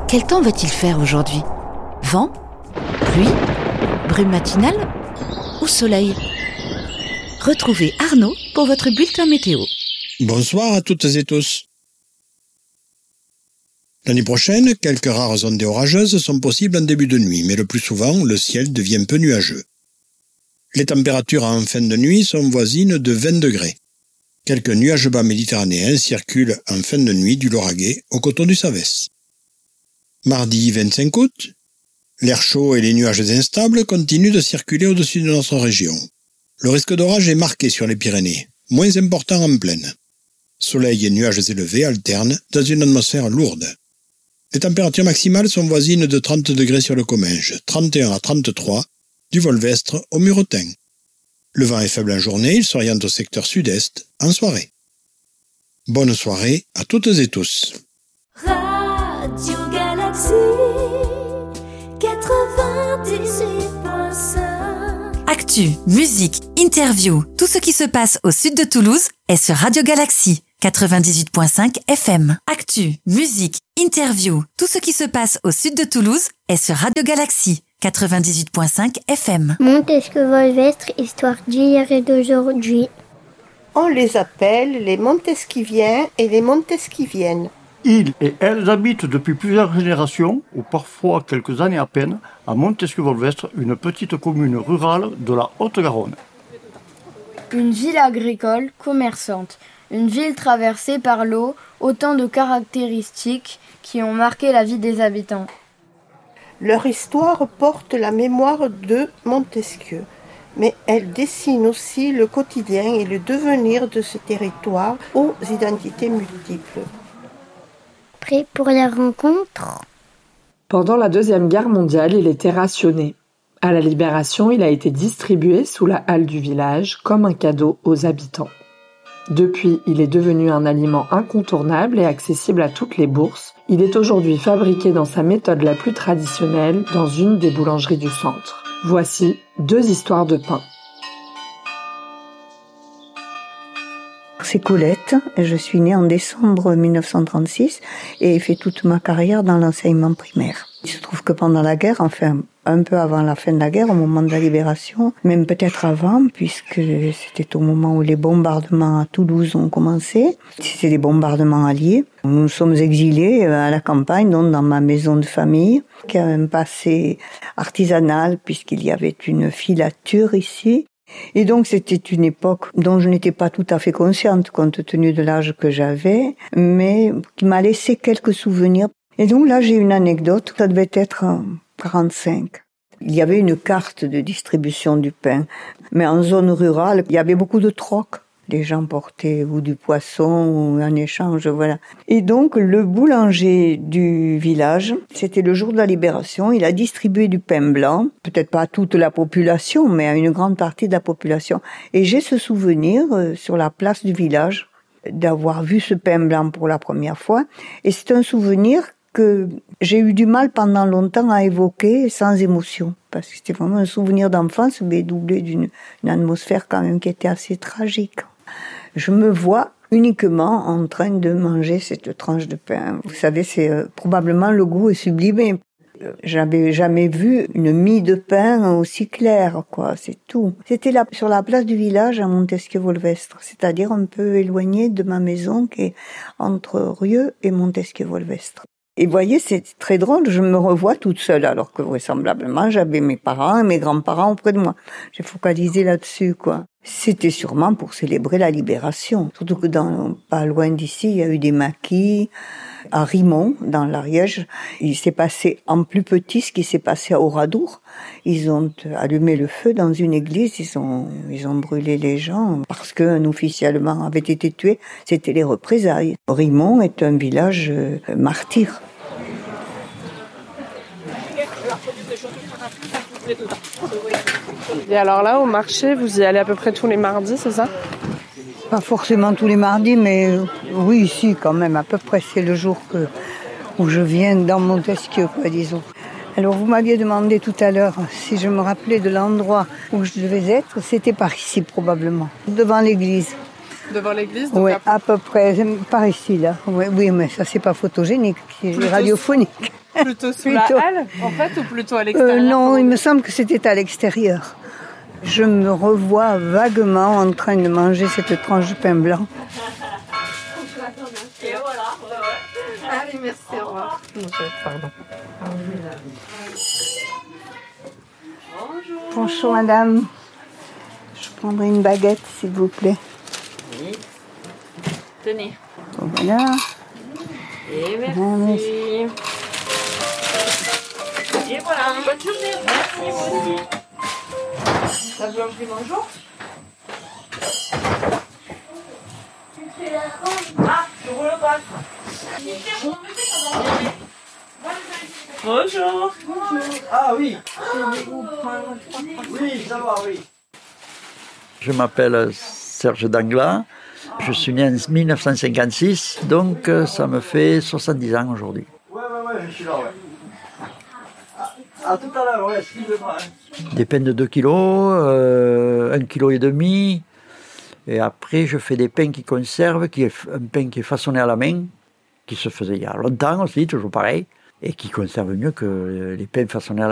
Quel temps va-t-il faire aujourd'hui ? Vent ? Pluie ? Brume matinale ? Ou soleil ? Retrouvez Arnaud pour votre bulletin météo. Bonsoir à toutes et tous. L'année prochaine, quelques rares ondées orageuses sont possibles en début de nuit, mais le plus souvent, le ciel devient peu nuageux. Les températures en fin de nuit sont voisines de 20 degrés. Quelques nuages bas méditerranéens circulent en fin de nuit du Lauragais au coteau du Savès. Mardi 25 août, l'air chaud et les nuages instables continuent de circuler au-dessus de notre région. Le risque d'orage est marqué sur les Pyrénées, moins important en plaine. Soleil et nuages élevés alternent dans une atmosphère lourde. Les températures maximales sont voisines de 30 degrés sur le Comminges, 31 à 33 du Volvestre au Muretin. Le vent est faible en journée, il s'oriente au secteur sud-est en soirée. Bonne soirée à toutes et tous. Radio Galaxy 98.5. Actu, musique, interview, tout ce qui se passe au sud de Toulouse est sur Radio Galaxy 98.5 FM. Actu, musique, interview, tout ce qui se passe au sud de Toulouse est sur Radio Galaxy 98.5 FM. Montesquieu-Volvestre, histoire d'hier et d'aujourd'hui. On les appelle les Montesquiviens et les Montesquiviennes. Ils et elles habitent depuis plusieurs générations, ou parfois quelques années à peine, à Montesquieu-Volvestre, une petite commune rurale de la Haute-Garonne. Une ville agricole, commerçante, une ville traversée par l'eau, autant de caractéristiques qui ont marqué la vie des habitants. Leur histoire porte la mémoire de Montesquieu, mais elle dessine aussi le quotidien et le devenir de ce territoire aux identités multiples. Prêt pour la rencontre ? Pendant la Deuxième Guerre mondiale, il était rationné. À la Libération, il a été distribué sous la halle du village comme un cadeau aux habitants. Depuis, il est devenu un aliment incontournable et accessible à toutes les bourses. Il est aujourd'hui fabriqué dans sa méthode la plus traditionnelle dans une des boulangeries du centre. Voici 2 histoires de pain. C'est Colette, je suis née en décembre 1936 et j'ai fait toute ma carrière dans l'enseignement primaire. Il se trouve que pendant la guerre, enfin un peu avant la fin de la guerre, au moment de la libération, même peut-être avant, puisque c'était au moment où les bombardements à Toulouse ont commencé, c'était des bombardements alliés. Nous nous sommes exilés à la campagne, donc dans ma maison de famille, qui a un passé artisanal, puisqu'il y avait une filature ici. Et donc c'était une époque dont je n'étais pas tout à fait consciente compte tenu de l'âge que j'avais, mais qui m'a laissé quelques souvenirs. Et donc là j'ai une anecdote, ça devait être en 45. Il y avait une carte de distribution du pain, mais en zone rurale, il y avait beaucoup de trocs. Les gens portaient ou du poisson ou un échange, voilà. Et donc, le boulanger du village, c'était le jour de la libération, il a distribué du pain blanc, peut-être pas à toute la population, mais à une grande partie de la population. Et j'ai ce souvenir, sur la place du village, d'avoir vu ce pain blanc pour la première fois. Et c'est un souvenir que j'ai eu du mal pendant longtemps à évoquer sans émotion. Parce que c'était vraiment un souvenir d'enfance, mais doublé d'une atmosphère quand même qui était assez tragique. Je me vois uniquement en train de manger cette tranche de pain. Vous savez, c'est probablement le goût est sublimé. J'avais jamais vu une mie de pain aussi claire, quoi. C'est tout. C'était là, sur la place du village à Montesquieu-Volvestre, c'est-à-dire un peu éloigné de ma maison qui est entre Rieux et Montesquieu-Volvestre. Et vous voyez, c'est très drôle, je me revois toute seule, alors que vraisemblablement j'avais mes parents et mes grands-parents auprès de moi. J'ai focalisé là-dessus, quoi. C'était sûrement pour célébrer la libération. Surtout que pas loin d'ici, il y a eu des maquis. À Rimont, dans l'Ariège, il s'est passé en plus petit ce qui s'est passé à Oradour. Ils ont allumé le feu dans une église, ils ont brûlé les gens parce qu'un officier allemand avait été tué. C'était les représailles. Rimont est un village martyr. Et alors là, au marché, vous y allez à peu près tous les mardis, c'est ça ? Pas forcément tous les mardis, mais oui, ici quand même, à peu près, c'est le jour où je viens dans Montesquieu, quoi, disons. Alors vous m'aviez demandé tout à l'heure si je me rappelais de l'endroit où je devais être, c'était par ici probablement, devant l'église. Devant l'église ? Oui, à peu près, par ici là. Oui, mais ça c'est pas photogénique, c'est radiophonique. Plutôt sous la halle, en fait, ou plutôt à l'extérieur? Non, il me semble que c'était à l'extérieur. Je me revois vaguement en train de manger cette tranche de pain blanc. Et voilà, Allez, merci, au revoir. Pardon. Bonjour madame. Je prendrai une baguette s'il vous plaît. Oui. Tenez. Bon, voilà. Et merci. Et voilà, bonne journée. Merci, vous aussi. La boulangerie, bonjour. Ah, je vous le passe. Bonjour. Ah oui. Oui, ça va, oui. Je m'appelle Serge Dangla. Je suis né en 1956, donc ça me fait 70 ans aujourd'hui. Ouais, je suis là, À tout à l'heure, excusez-moi. Des pains de 2 kilos, 1,5 kg. Et après, je fais des pains qui conservent, un pain qui est façonné à la main, qui se faisait il y a longtemps aussi, toujours pareil, et qui conserve mieux que les pains façonnés à la main.